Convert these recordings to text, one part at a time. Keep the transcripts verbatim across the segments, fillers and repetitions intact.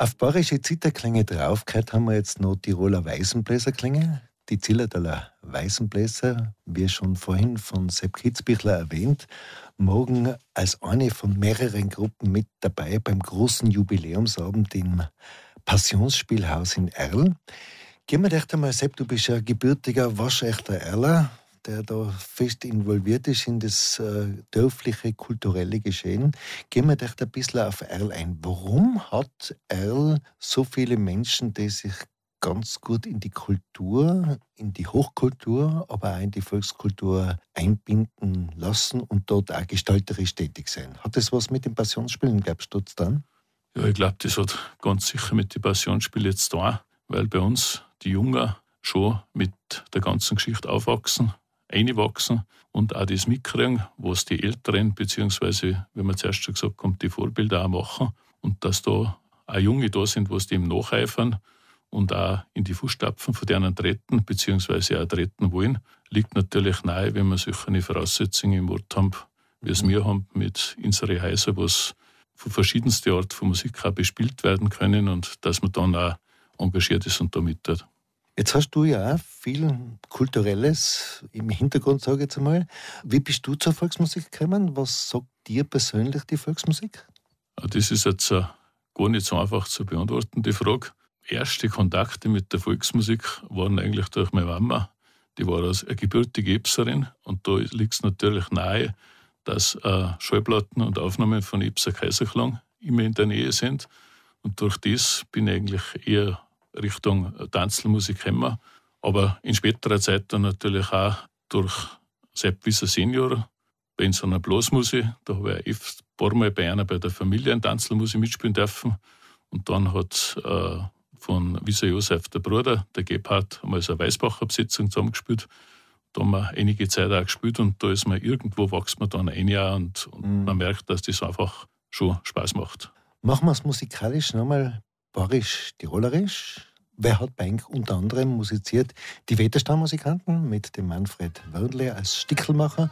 Auf bayerische Zitterklänge draufgehört haben wir jetzt noch Tiroler Weißenbläserklänge, die Zillertaler Weißenbläser, wie schon vorhin von Sepp Kitzbichler erwähnt, morgen als eine von mehreren Gruppen mit dabei beim großen Jubiläumsabend im Passionsspielhaus in Erl. Gehen wir doch einmal, Sepp, du bist ja gebürtiger, waschechter Erler, der da fest involviert ist in das äh, dörfliche, kulturelle Geschehen. Gehen wir doch ein bisschen auf Erl ein. Warum hat Erl so viele Menschen, die sich ganz gut in die Kultur, in die Hochkultur, aber auch in die Volkskultur einbinden lassen und dort auch gestalterisch tätig sein? Hat das was mit den Passionsspielen, glaubst du, dann? Ja, ich glaube, das hat ganz sicher mit den Passionsspielen jetzt da, weil bei uns die Jungen schon mit der ganzen Geschichte aufwachsen, einwachsen und auch das mitkriegen, was die Älteren, beziehungsweise, wie man zuerst schon gesagt haben, die Vorbilder auch machen und dass da auch Junge da sind, was dem nacheifern und auch in die Fußstapfen von denen treten, beziehungsweise auch treten wollen, liegt natürlich nahe, wenn wir solche Voraussetzungen im Ort haben, wie es wir haben, mit unseren Häusern, was von verschiedensten Arten von Musik auch bespielt werden können und dass man dann auch engagiert ist und da mit tut. Jetzt hast du ja auch viel Kulturelles im Hintergrund, sage ich jetzt einmal. Wie bist du zur Volksmusik gekommen? Was sagt dir persönlich die Volksmusik? Das ist jetzt gar nicht so einfach zu beantworten, die Frage. Erste Kontakte mit der Volksmusik waren eigentlich durch meine Mama. Die war also eine gebürtige Ipserin und da liegt es natürlich nahe, dass äh, Schallplatten und Aufnahmen von Ipser Kaiserklang immer in der Nähe sind. Und durch das bin ich eigentlich eher Richtung Tanzmusik gekommen. Aber in späterer Zeit dann natürlich auch durch Sepp Wisser Senior bei so einer Blasmusik. Da habe ich ein paar Mal bei einer bei der Familie in Tanzmusik mitspielen dürfen. Und dann hat äh, von Wisser Josef, der Bruder, der Gebhard, einmal so eine Weißbacher Besetzung zusammengespielt. Da haben wir einige Zeit auch gespielt und da ist man irgendwo, wächst man dann ein Jahr und, und mhm. man merkt, dass das einfach schon Spaß macht. Machen wir es musikalisch nochmal bayerisch-tirolerisch. Wer hat bei euch unter anderem musiziert? Die Wetterstammmusikanten mit dem Manfred Wörnle als Stickelmacher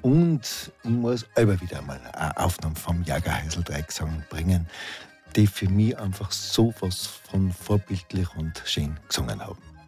und ich muss immer wieder einmal eine Aufnahme vom Jagerheisel-Dreiecksang bringen, die für mich einfach so was von vorbildlich und schön gesungen haben.